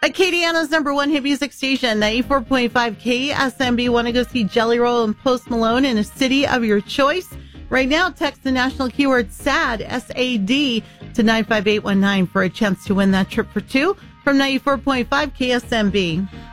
Acadiana's number one hit music station, 94.5 KSMB. Want to go see Jelly Roll and Post Malone in a city of your choice? Right now, text the national keyword SAD, S-A-D, to 95819 for a chance to win that trip for two from 94.5 KSMB.